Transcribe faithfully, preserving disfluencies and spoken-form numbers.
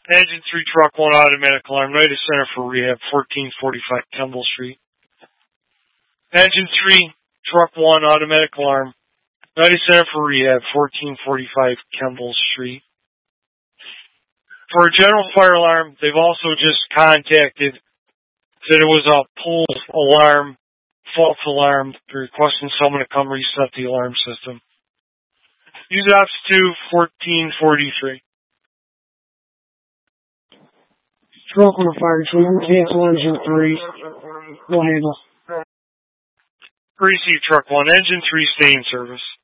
Engine three, Truck one, automatic alarm, United Center for Rehab, fourteen forty-five Kemble Street. Engine three, Truck one, automatic alarm, United Center for Rehab, fourteen forty-five Kemble Street. For a general fire alarm, they've also just contacted that it was a pull alarm, false alarm. They're requesting someone to come reset the alarm system. Use ops two, fourteen forty-three. Truck one fire, so we'll cancel engine three. We'll handle. Receive Truck one, engine three, stay in service.